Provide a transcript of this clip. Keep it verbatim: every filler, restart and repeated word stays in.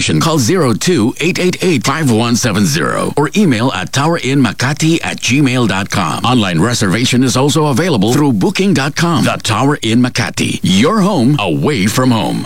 reservation, call zero two eight eight eight five one seven zero or email at towerinmakati at gmail dot com. Online reservation is also available through booking dot com. The Tower in Makati, your home away from home.